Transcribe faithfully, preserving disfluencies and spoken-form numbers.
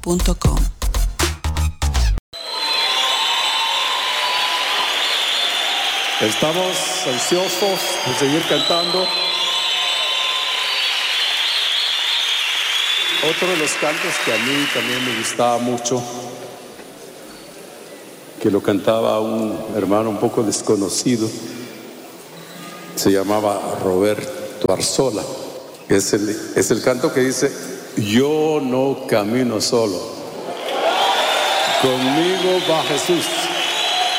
punto com. Estamos ansiosos de seguir cantando. Otro de los cantos que a mí también me gustaba mucho, que lo cantaba un hermano un poco desconocido, se llamaba Roberto Arzola. Es el, es el canto que dice: yo no camino solo, conmigo va Jesús.